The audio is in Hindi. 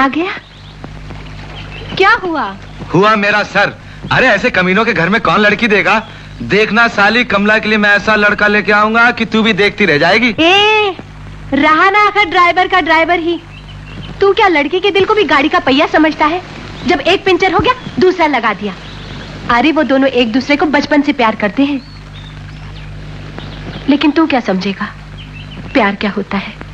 आ गया? क्या हुआ? हुआ मेरा सर। अरे ऐसे कमीनों के घर में कौन लड़की देगा? देखना साली, कमला के लिए मैं ऐसा लड़का लेके आऊंगा कि तू भी देखती रह जाएगी। रहा ना आखिर ड्राइवर का ड्राइवर ही। तू क्या लड़की के दिल को भी गाड़ी का पहिया समझता है? जब एक पंचर हो गया दूसरा लगा दिया। अरे वो दोनों एक दूसरे को बचपन से प्यार करते हैं, लेकिन तू क्या समझेगा प्यार क्या होता है?